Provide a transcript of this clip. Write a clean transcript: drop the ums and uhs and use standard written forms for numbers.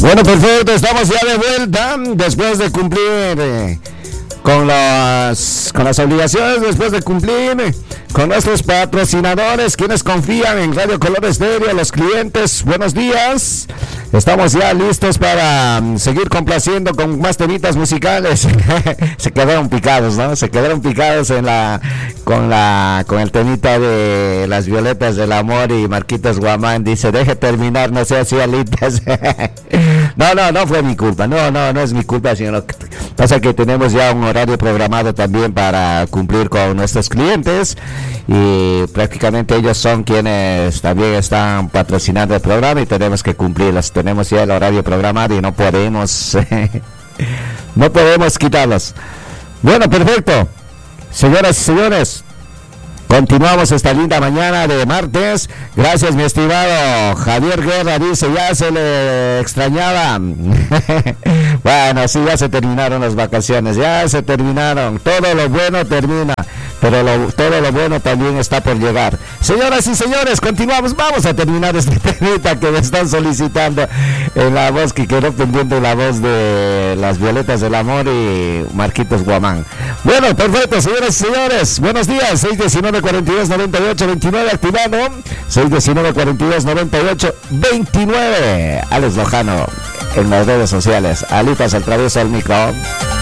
Bueno, perfecto, estamos ya de vuelta después de cumplir con las obligaciones, después de cumplir con nuestros patrocinadores, quienes confían en Radio Color Estéreo, los clientes. Buenos días. Estamos ya listos para seguir complaciendo con más temitas musicales. Se quedaron picados, ¿no? Se quedaron picados con el temita de las Violetas del Amor, y Marquitos Guamán dice, deje terminar, no sea así, alitas. No fue mi culpa, no es mi culpa, sino que pasa que tenemos ya un horario programado también para cumplir con nuestros clientes, y prácticamente ellos son quienes también están patrocinando el programa y tenemos que cumplirlas. Tenemos ya el horario programado y no podemos quitarlos. Bueno, perfecto. Señoras y señores, continuamos esta linda mañana de martes. Gracias, mi estimado Javier Guerra. Dice, ya se le extrañaba. Bueno, sí, ya se terminaron las vacaciones. Ya se terminaron. Todo lo bueno termina, pero todo lo bueno también está por llegar. Señoras y señores, continuamos. Vamos a terminar este temita que me están solicitando en la voz, que quedó pendiente, la voz de las Violetas del Amor y Marquitos Guamán. Bueno, perfecto, señoras y señores. Buenos días. 619-42-98-29 activado. 619-42-98-29. Alex Lojano en las redes sociales. Alitas al travieso del micro.